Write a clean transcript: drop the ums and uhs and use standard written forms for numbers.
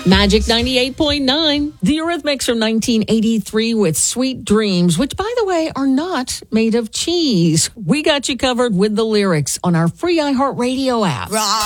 Magic 98.9. The Eurythmics from 1983 with Sweet Dreams, which, by the way, are not made of cheese. We got you covered with the lyrics on our free iHeartRadio app.